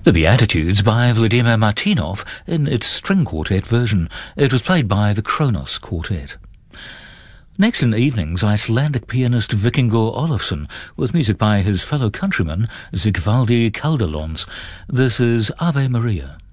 The Beatitudes by Vladimir Martynov in its string quartet version. It was played by the Kronos Quartet. Next in the evenings, Icelandic pianist Vikingur Olafsson, with music by his fellow countryman Sigvaldi Kaldalons. This is Ave Maria.